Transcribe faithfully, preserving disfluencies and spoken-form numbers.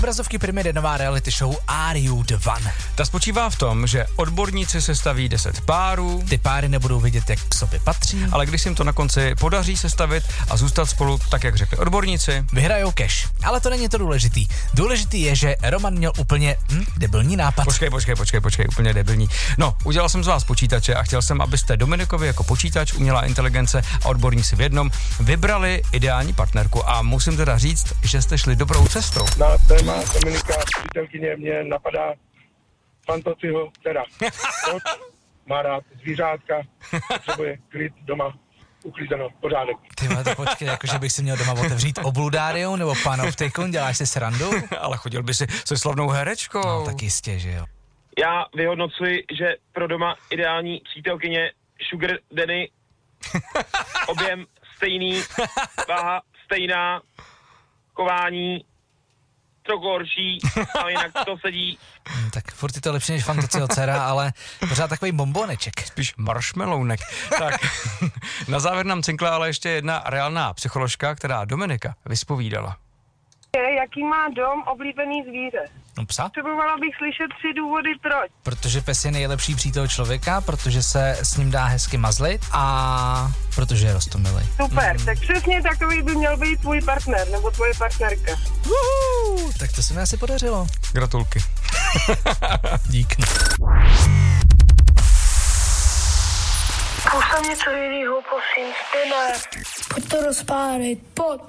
Obrazovky Pyramid, nová reality show Are You The One? Ta spočívá v tom, že odborníci sestaví deset párů. Ty páry nebudou vidět, jak k sobě patří. Ale když se jim to na konci podaří sestavit a zůstat spolu, tak jak řekli odborníci, vyhrajou cash. Ale to není to důležitý. Důležitý je, že Roman měl úplně hm, debilní nápad. Počkej, počkej, počkej, počkej, úplně debilní. No, udělal jsem z vás počítače a chtěl jsem, abyste Dominikovi jako počítač, umělá inteligence a odborníci v jednom vybrali ideální partnerku. A musím teda říct, že jste šli dobrou cestou. Na téma Dominika, přítelkyně, mě napadá Fantociho dcera. Má rád zvířátka, potřebuje klid doma, uklízeno, pořádek. Ty máte to počkej, jakože bych si měl doma otevřít obludárium nebo panoptikon, děláš si srandu? Ale chodil by si se slavnou herečkou. No, tak jistě, že jo. Já vyhodnocuji, že pro doma ideální přítelkyně Sugar Daddy, objem stejný, váha stejná, chování trochu horší, ale jinak to sedí. Hmm, tak furt je to lepší než Fantociho dcera, ale pořád takový bomboneček. Spíš marshmallownek. Tak, na závěr nám cinkla ale ještě jedna reálná psycholožka, která Dominika vyspovídala. Jaký má dom oblíbený zvíře? No psa? Potřebovala bych slyšet tři důvody proč. Protože pes je nejlepší přítel člověka, protože se s ním dá hezky mazlit a protože je roztomilej. Super, mm. tak přesně takový by měl být tvůj partner nebo tvoje partnerka. Uhu, tak to se mi asi podařilo. Gratulky. Dík. Pusťte něco jinýho, prosím, spěne. Pojď to rozpálit, pojď.